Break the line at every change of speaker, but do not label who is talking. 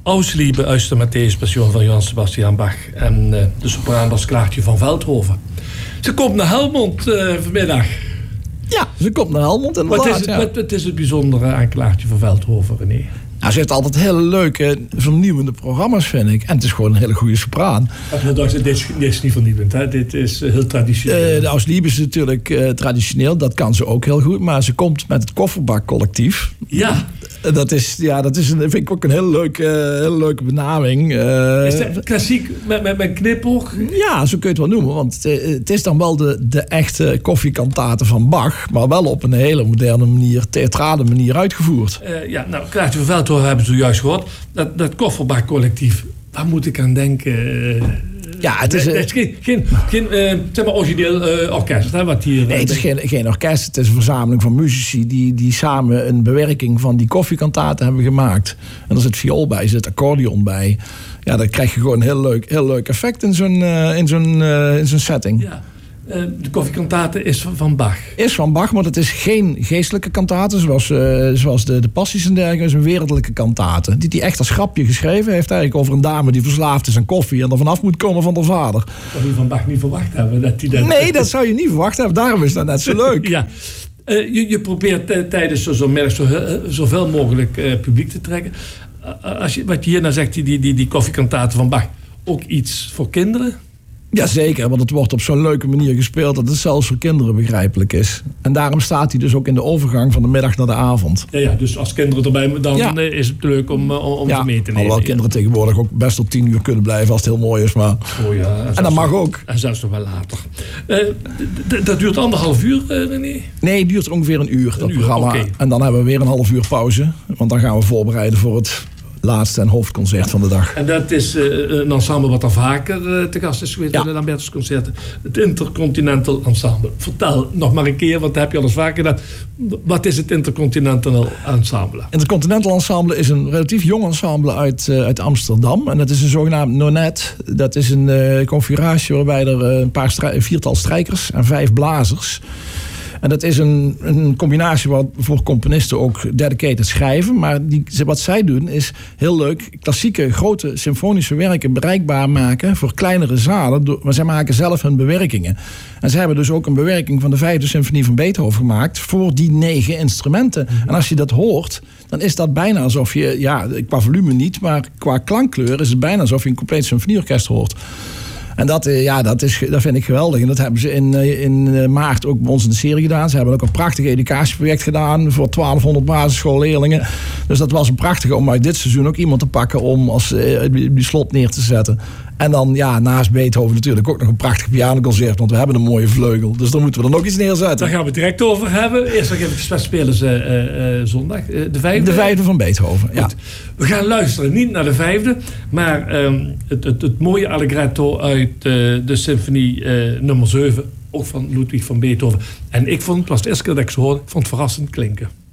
Ausliebe uit de Matthäus-passion van Johann Sebastian Bach. En de sopraan was Klaartje van Veldhoven. Ze komt naar Helmond vanmiddag.
Ja, ze komt naar Helmond.
Wat is het bijzondere aan Klaartje van Veldhoven, René?
Nou, ze heeft altijd hele leuke, vernieuwende programma's, vind ik. En het is gewoon een hele goede sopraan.
Dit is niet vernieuwend, hè? Dit is heel traditioneel.
De Ausliebe is natuurlijk traditioneel. Dat kan ze ook heel goed. Maar ze komt met het Kofferbak-collectief.
Ja.
Dat vind ik ook een hele leuke benaming.
Is dat klassiek met knipoog?
Ja, zo kun je het wel noemen. Want het is dan wel de echte koffiekantaten van Bach. Maar wel op een hele moderne manier, theatrale manier uitgevoerd.
Klaartje van Veldhoven hebben we zojuist gehoord. Dat Kofferbak-collectief, waar moet ik aan denken?
Het is
geen origineel orkest. Hè, wat hier,
nee, het is geen orkest. Het is een verzameling van muzici die samen een bewerking van die koffiekantaten hebben gemaakt. En er zit viool bij, er zit accordeon bij. Ja, dan krijg je gewoon een heel leuk effect in zo'n setting. Ja.
De koffiekantate is van Bach.
Is van Bach, maar het is geen geestelijke kantate zoals de passies en dergelijke. Het is een wereldlijke kantate. Die echt als grapje geschreven heeft eigenlijk over een dame die verslaafd is aan koffie en er vanaf moet komen van haar vader.
Dat zou je van Bach niet verwacht hebben.
Nee, dat zou je niet verwacht hebben. Daarom is dat net zo leuk.
Ja. Je probeert tijdens zo'n middag zoveel mogelijk publiek te trekken. Wat je hier nou zegt, die koffiekantaten van Bach, ook iets voor kinderen?
Jazeker, want het wordt op zo'n leuke manier gespeeld dat het zelfs voor kinderen begrijpelijk is. En daarom staat hij dus ook in de overgang van de middag naar de avond.
Ja, dus als kinderen erbij dan is het leuk om ze mee te nemen.
Alhoewel kinderen tegenwoordig ook best tot 10 uur kunnen blijven als het heel mooi is. Maar... En dat mag ook.
En zelfs nog wel later. Dat duurt 1,5 uur, René?
Nee, het duurt ongeveer een uur, dat programma. Okay. En dan hebben we weer een 1,5 uur pauze. Want dan gaan we voorbereiden voor het laatste en hoofdconcert van de dag.
En dat is een ensemble wat er vaker te gast is geweest in de Lambertusconcerten. Het Intercontinental Ensemble. Vertel nog maar een keer, want dat heb je al eens vaker gedaan. Wat is het Intercontinental Ensemble?
Intercontinental Ensemble is een relatief jong ensemble uit Amsterdam. En dat is een zogenaamd nonet. Dat is een configuratie waarbij er een viertal strijkers en 5 blazers. En dat is een combinatie wat voor componisten ook dedicated schrijven. Maar wat zij doen is heel leuk klassieke grote symfonische werken bereikbaar maken voor kleinere zalen. Maar zij maken zelf hun bewerkingen. En zij hebben dus ook een bewerking van de 5e symfonie van Beethoven gemaakt voor die 9 instrumenten. Mm-hmm. En als je dat hoort, dan is dat bijna alsof je, qua volume niet, maar qua klankkleur is het bijna alsof je een compleet symfonieorkest hoort. En dat vind ik geweldig. En dat hebben ze in maart ook bij ons in de serie gedaan. Ze hebben ook een prachtig educatieproject gedaan voor 1200 basisschoolleerlingen. Dus dat was een prachtige om uit dit seizoen ook iemand te pakken om als die slot neer te zetten. En dan naast Beethoven natuurlijk ook nog een prachtig pianoconcert. Want we hebben een mooie vleugel. Dus dan moeten we dan ook iets neerzetten.
Daar gaan we het direct over hebben. Eerst nog even wat spelen ze zondag. De 5e?
De 5e van Beethoven, ja.
We gaan luisteren, niet naar de 5e. Maar het mooie allegretto uit de symfonie nummer 7. Ook van Ludwig van Beethoven. En ik vond, het was de eerste keer dat ik ze hoorde, vond het verrassend klinken.